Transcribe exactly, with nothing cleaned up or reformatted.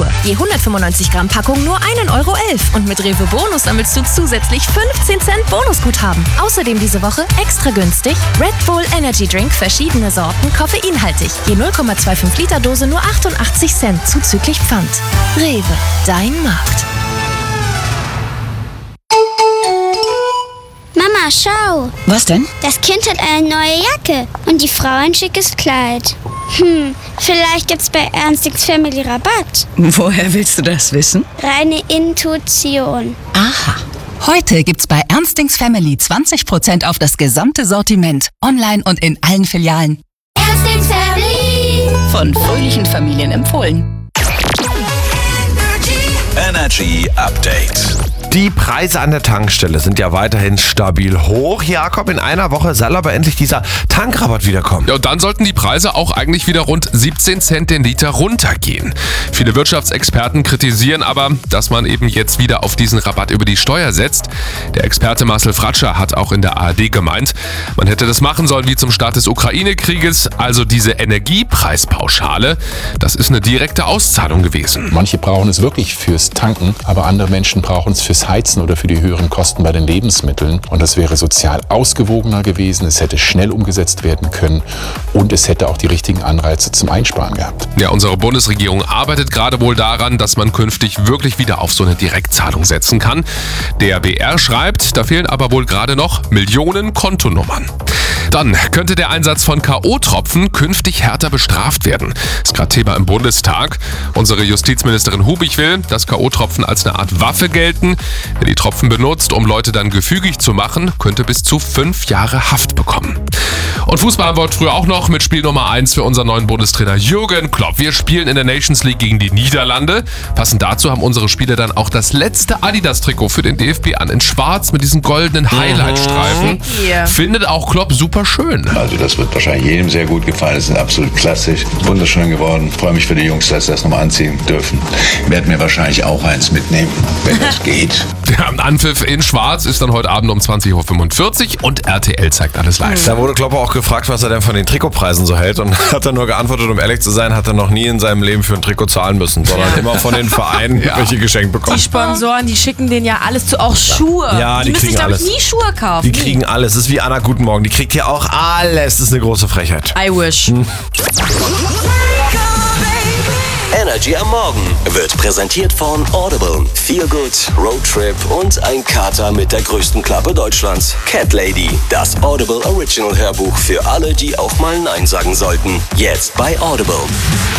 Schuhe. Je hundertfünfundneunzig Gramm Packung nur ein Euro elf. Und mit Rewe Bonus sammelst du zusätzlich fünfzehn Cent Bonusguthaben. Außerdem diese Woche extra günstig Red Bull Energy Drink, verschiedene Sorten, koffeinhaltig. Je null Komma fünfundzwanzig Liter Dose nur achtundachtzig Cent zuzüglich Pfand. Rewe, dein Markt. Mama, schau. Was denn? Das Kind hat eine neue Jacke und die Frau ein schickes Kleid. Hm, vielleicht gibt's bei Ernstings Family Rabatt. Woher willst du das wissen? Reine Intuition. Aha. Heute gibt's bei Ernstings Family zwanzig Prozent auf das gesamte Sortiment. Online und in allen Filialen. Ernstings Family. Von fröhlichen Familien empfohlen. Energy Update. Die Preise an der Tankstelle sind ja weiterhin stabil hoch. Jakob, in einer Woche soll aber endlich dieser Tankrabatt wiederkommen. Ja, und dann sollten die Preise auch eigentlich wieder rund siebzehn Cent den Liter runtergehen. Viele Wirtschaftsexperten kritisieren aber, dass man eben jetzt wieder auf diesen Rabatt über die Steuer setzt. Der Experte Marcel Fratscher hat auch in der A R D gemeint, man hätte das machen sollen wie zum Start des Ukraine-Krieges, also diese Energiepreispauschale. Das ist eine direkte Auszahlung gewesen. Manche brauchen es wirklich fürs Tanken, aber andere Menschen brauchen es fürs Heizen oder für die höheren Kosten bei den Lebensmitteln. Und das wäre sozial ausgewogener gewesen, es hätte schnell umgesetzt werden können und es hätte auch die richtigen Anreize zum Einsparen gehabt. Ja, unsere Bundesregierung arbeitet gerade wohl daran, dass man künftig wirklich wieder auf so eine Direktzahlung setzen kann. Der B R schreibt, da fehlen aber wohl gerade noch Millionen Kontonummern. Dann könnte der Einsatz von K O-Tropfen künftig härter bestraft werden. Das ist gerade Thema im Bundestag. Unsere Justizministerin Hubig will, dass K O-Tropfen als eine Art Waffe gelten. Wer die Tropfen benutzt, um Leute dann gefügig zu machen, könnte bis zu fünf Jahre Haft bekommen. Und Fußball haben wir früher auch noch mit Spiel Nummer eins für unseren neuen Bundestrainer Jürgen Klopp. Wir spielen in der Nations League gegen die Niederlande. Passend dazu haben unsere Spieler dann auch das letzte Adidas-Trikot für den D F B an, in schwarz mit diesen goldenen Highlight-Streifen. Yeah. Findet auch Klopp super schön. Also das wird wahrscheinlich jedem sehr gut gefallen. Es ist absolut klassisch, wunderschön geworden. Ich freue mich für die Jungs, dass sie das nochmal anziehen dürfen. Ich werde mir wahrscheinlich auch eins mitnehmen, wenn das geht. Der Anpfiff in schwarz ist dann heute Abend um zwanzig Uhr fünfundvierzig und R T L zeigt alles live. Da wurde Klopp auch gefragt, was er denn von den Trikotpreisen so hält, und hat er nur geantwortet, um ehrlich zu sein, hat er noch nie in seinem Leben für ein Trikot zahlen müssen, sondern immer von den Vereinen Ja. welche geschenkt bekommen. Die Sponsoren, die schicken denen ja alles zu, auch Schuhe. Ja, die die müssen kriegen sich, glaube ich, alles. nie Schuhe kaufen. Die kriegen alles. Das ist wie Anna Guten Morgen. Die kriegt hier auch alles. Das ist eine große Frechheit. I wish. Energy am Morgen wird präsentiert von Audible. Feel Good, Roadtrip und ein Kater mit der größten Klappe Deutschlands. Cat Lady, das Audible Original Hörbuch für alle, die auch mal Nein sagen sollten. Jetzt bei Audible.